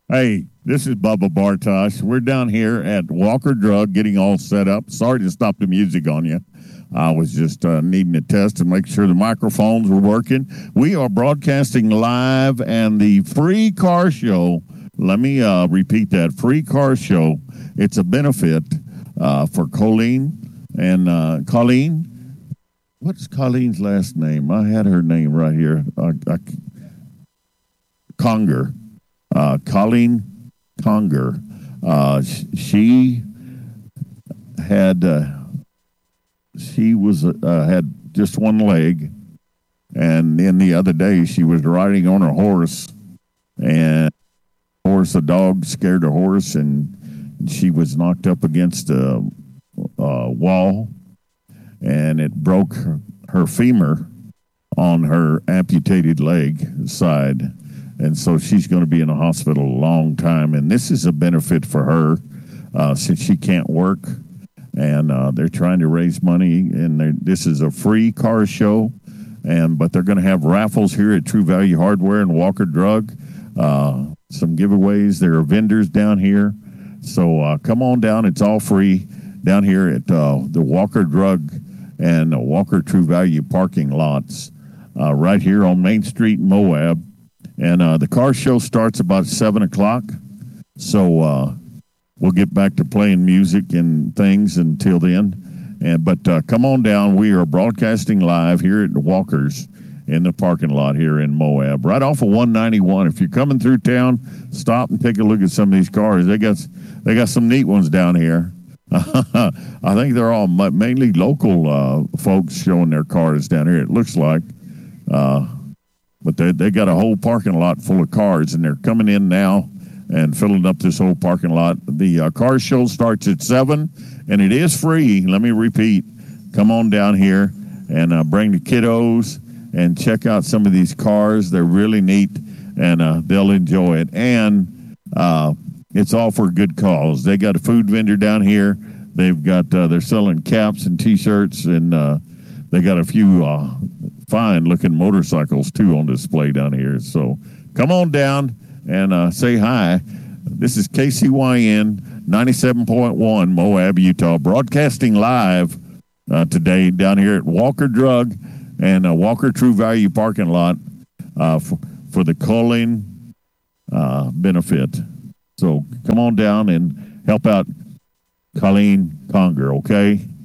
Hey, this is Bubba Bartosh. We're down here at Walker Drug getting all set up. Sorry to stop the music on you. I was just needing to test to make sure the microphones were working. We are broadcasting live, and the free car show, let me repeat that, free car show, it's a benefit for Colleen. And Colleen, what's Colleen's last name? I had her name right here. Conger. Colleen Conger. She had had just one leg, and then the other day she was riding on her horse, and a dog scared the horse, and she was knocked up against a wall, and it broke her femur on her amputated leg side. And so she's going to be in the hospital a long time. And this is a benefit for her since she can't work. And they're trying to raise money. And this is a free car show. But they're going to have raffles here at True Value Hardware and Walker Drug. Some giveaways. There are vendors down here. So come on down. It's all free down here at the Walker Drug and Walker True Value parking lots right here on Main Street, Moab. And the car show starts about 7 o'clock. So we'll get back to playing music and things until then. But come on down. We are broadcasting live here at the Walkers in the parking lot here in Moab, right off of 191. If you're coming through town, stop and take a look at some of these cars. They got some neat ones down here. I think they're all mainly local folks showing their cars down here, it looks like. But they got a whole parking lot full of cars, and they're coming in now and filling up this whole parking lot. The car show starts at 7, and it is free. Let me repeat. Come on down here and bring the kiddos and check out some of these cars. They're really neat, and they'll enjoy it. And it's all for a good cause. They got a food vendor down here. They've got they're selling caps and T-shirts, and they got a few fine-looking motorcycles, too, on display down here. So come on down and say hi. This is KCYN 97.1 Moab, Utah, broadcasting live today down here at Walker Drug and Walker True Value parking lot for the Colleen benefit. So come on down and help out Colleen Conger, okay?